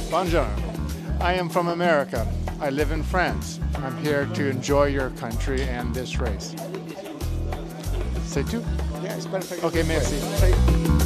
Buongiorno. I am from America. I live in France. I'm here to enjoy your country and this race. C'est tout? Yeah, it's perfect. Ok, merci.